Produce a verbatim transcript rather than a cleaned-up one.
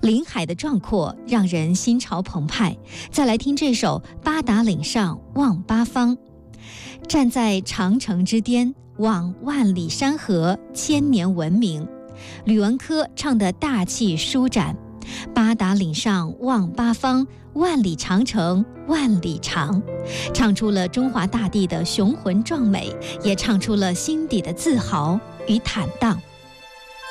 临海的壮阔让人心潮澎湃。再来听这首《八达岭上望八方》，站在长城之巅，望万里山河，千年文明。吕文科唱得大气舒展，八达岭上望八方，万里长城万里长，唱出了中华大地的雄浑壮美，也唱出了心底的自豪与坦荡。